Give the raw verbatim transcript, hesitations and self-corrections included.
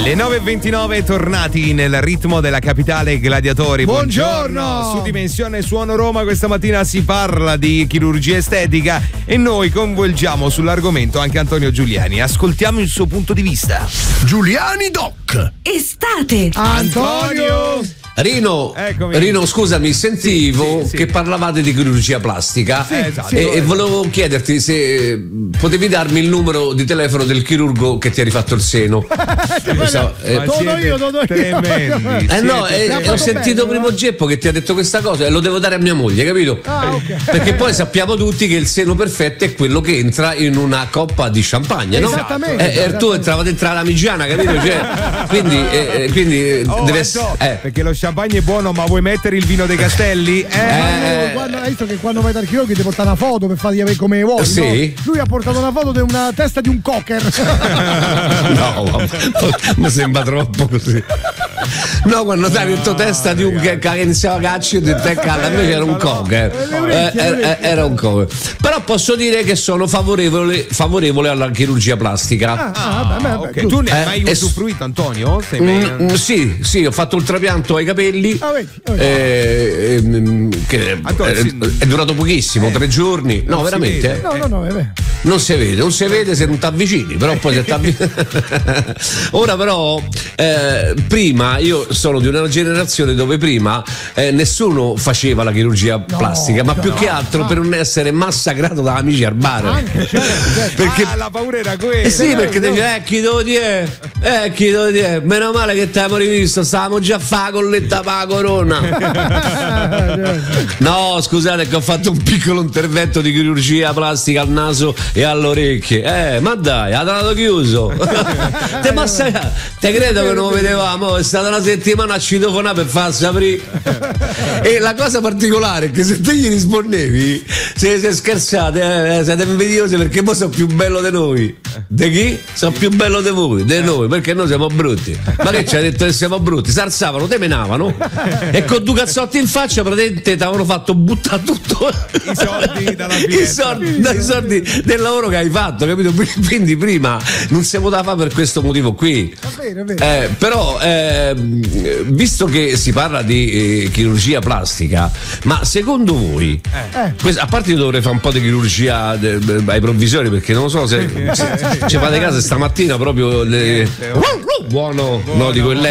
Le nove e ventinove tornati nel ritmo della capitale gladiatori. Buongiorno. Buongiorno. Su Dimensione Suono Roma questa mattina si parla di chirurgia estetica e noi coinvolgiamo sull'argomento anche Antonio Giuliani. Ascoltiamo il suo punto di vista. Giuliani Doc. Estate. Antonio. Rino, Eccomi. Rino, scusami, sentivo Sì, sì, che sì. parlavate di chirurgia plastica Sì, esatto. e, e volevo chiederti se potevi darmi il numero di telefono del chirurgo che ti ha rifatto il seno. So, eh, Ma Todo siete io, todo io. tremendi. eh no, Siete eh, tremendi. ho sentito bene, Primo no? Geppo che ti ha detto questa cosa e lo devo dare a mia moglie, capito? Ah, ok. Perché poi sappiamo tutti che il seno perfetto è quello che entra in una coppa di champagne, no? Esattamente, Eh, eh, tu esattamente. entrava dentro la Lamigiana, capito? Cioè, quindi eh, eh, quindi eh, Oh, deve Anto, essere. Eh. perché lo champagne è buono, ma vuoi mettere il vino dei Castelli? Eh, Eh. Quando, hai visto che quando vai dal chirurgo ti porta una foto per fargli avere come vuoi? Sì. No? Lui ha portato una foto di una testa di un cocker. No, vabbè, mi sembra troppo così. No, quando dai detto testa di un che, che iniziava a cacci e detto calla, invece era un cocker. Eh, era, era un cocker. Però posso dire che sono favorevole, favorevole alla chirurgia plastica. Ah, vabbè, vabbè, ok. giusto. Tu ne hai Eh, mai e- usufruito, Antonio? Sei mai- Mm, mm, sì, sì, ho fatto il trapianto ai capelli. Ah, vedi, vedi. eh, ehm, che Antonio, eh, sì. è durato pochissimo, Eh, tre giorni. No, non si veramente. vede. eh. No, no, no, è vero. Non si vede, non si vede se non ti avvicini, però poi se ti avvicini. Ora però, eh, prima io sono di una generazione dove prima eh, nessuno faceva la chirurgia plastica, ma no, più che altro per non essere massacrato da amici al bar. Anche, certo, certo. Perché Ah, la paura era eh questa. sì, perché dice, eh, chi devo dire? Eh, chi devo dire? Meno male che ti abbiamo rivisto, stavamo già a fare la colletta per la corona. No, scusate che ho fatto un piccolo intervento di chirurgia plastica al naso e alle orecchie. Eh, ma dai, ha dato chiuso. Te massa, te credo che non lo vedevamo, è stata una settimana a citofonare per far sapere. E la cosa particolare è che se te gli rispondevi, se, se scherzate, eh, siete invidiosi perché poi sono più bello di noi. Di chi? Sono più bello di voi, di noi, perché noi siamo brutti. Ma che ci ha detto che siamo brutti? Si alzavano, te menavano e con due cazzotti in faccia praticamente ti avevano fatto buttare tutto I soldi dalla i finestra. soldi, dai soldi del lavoro che hai fatto, capito? Quindi prima non si poteva fare per questo motivo qui. È vero, è vero. Eh, però ehm, visto che si parla di eh, chirurgia plastica, ma secondo voi Eh. quest- a parte io dovrei fare un po' di chirurgia de- de- ai provvisori, perché non so se, se ci fate caso stamattina proprio le- buono, no, dico il